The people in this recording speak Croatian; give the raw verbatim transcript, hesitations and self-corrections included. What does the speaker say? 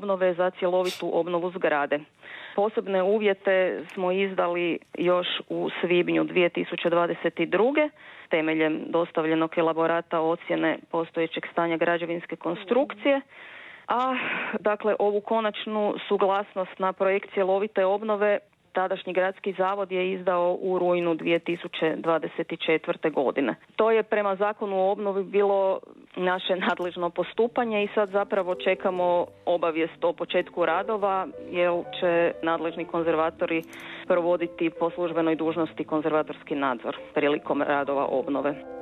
obnove za cjelovitu obnovu zgrade. Posebne uvjete smo izdali još u svibnju dvije tisuće dvadeset druge temeljem dostavljenog elaborata ocjene postojećeg stanja građevinske konstrukcije, a dakle ovu konačnu suglasnost na projekt cjelovite obnove tadašnji gradski zavod je izdao u rujnu dvije tisuće dvadeset četvrte. godine. To je prema zakonu o obnovi bilo naše nadležno postupanje i sad zapravo čekamo obavijest o početku radova jer će nadležni konzervatori provoditi po službenoj dužnosti konzervatorski nadzor prilikom radova obnove.